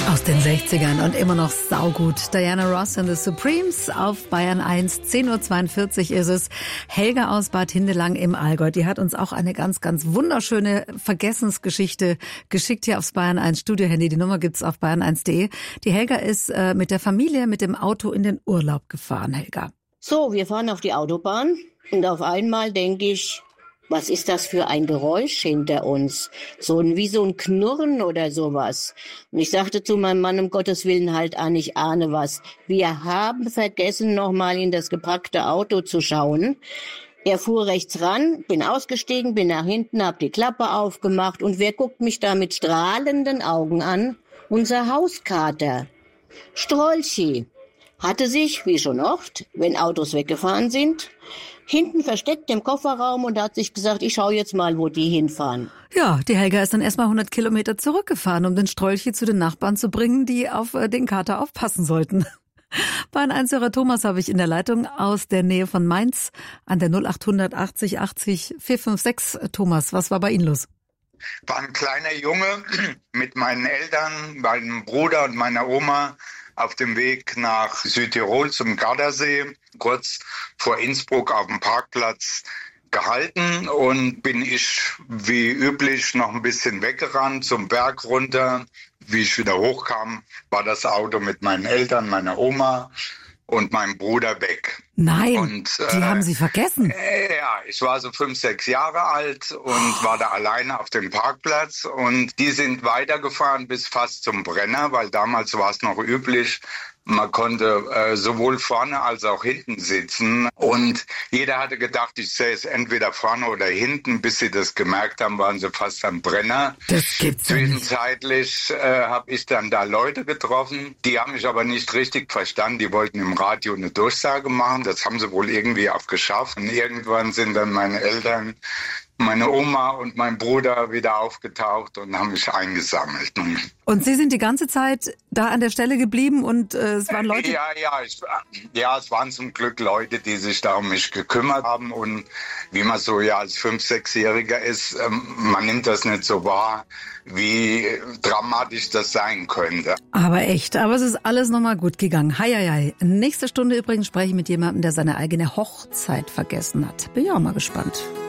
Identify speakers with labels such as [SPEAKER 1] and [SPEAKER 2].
[SPEAKER 1] Aus den 60ern und immer noch saugut. Diana Ross and the Supremes auf Bayern 1. 10.42 Uhr ist es. Helga aus Bad Hindelang im Allgäu, die hat uns auch eine ganz, ganz wunderschöne Vergessensgeschichte geschickt hier aufs Bayern 1 Studiohandy. Die Nummer gibt's auf bayern1.de. Die Helga ist mit der Familie mit dem Auto in den Urlaub gefahren, Helga.
[SPEAKER 2] So, wir fahren auf die Autobahn und auf einmal denke ich, was ist das für ein Geräusch hinter uns? Wie so ein Knurren oder sowas. Und ich sagte zu meinem Mann, um Gottes Willen halt an, ich ahne was. Wir haben vergessen, nochmal in das gepackte Auto zu schauen. Er fuhr rechts ran, bin ausgestiegen, bin nach hinten, hab die Klappe aufgemacht und wer guckt mich da mit strahlenden Augen an? Unser Hauskater. Strolchi hatte sich, wie schon oft, wenn Autos weggefahren sind, hinten versteckt im Kofferraum und hat sich gesagt, ich schaue jetzt mal, wo die hinfahren.
[SPEAKER 1] Ja, die Helga ist dann erstmal 100 Kilometer zurückgefahren, um den Strolchi zu den Nachbarn zu bringen, die auf den Kater aufpassen sollten. Bayern 1-Hörer Thomas habe ich in der Leitung aus der Nähe von Mainz an der 0800 80 80 456. Thomas, was war bei Ihnen los?
[SPEAKER 3] War ein kleiner Junge mit meinen Eltern, meinem Bruder und meiner Oma auf dem Weg nach Südtirol zum Gardasee, kurz vor Innsbruck auf dem Parkplatz gehalten und bin ich wie üblich noch ein bisschen weggerannt zum Berg runter. Wie ich wieder hochkam, war das Auto mit meinen Eltern, meiner Oma und meinem Bruder weg.
[SPEAKER 1] Nein,
[SPEAKER 3] und,
[SPEAKER 1] die haben Sie vergessen.
[SPEAKER 3] Ja, ich war so 5, 6 Jahre alt und war da alleine auf dem Parkplatz und die sind weitergefahren bis fast zum Brenner, weil damals war es noch üblich, man konnte sowohl vorne als auch hinten sitzen und jeder hatte gedacht, ich sähe es entweder vorne oder hinten. Bis sie das gemerkt haben, waren sie fast am Brenner.
[SPEAKER 1] Das gibt's ja nicht.
[SPEAKER 3] Zwischenzeitlich habe ich dann da Leute getroffen, die haben mich aber nicht richtig verstanden. Die wollten im Radio eine Durchsage machen. Das haben sie wohl irgendwie auch geschafft. Und irgendwann sind dann meine Eltern, meine Oma und mein Bruder wieder aufgetaucht und haben mich eingesammelt.
[SPEAKER 1] Und Sie sind die ganze Zeit da an der Stelle geblieben und es waren Leute...
[SPEAKER 3] Ja, es waren zum Glück Leute, die sich da um mich gekümmert haben. Und wie man so ja als 5-, 6-Jähriger ist, man nimmt das nicht so wahr, wie dramatisch das sein könnte.
[SPEAKER 1] Aber echt, aber es ist alles nochmal gut gegangen. Hei. Nächste Stunde übrigens spreche ich mit jemandem, der seine eigene Hochzeit vergessen hat. Bin ja auch mal gespannt.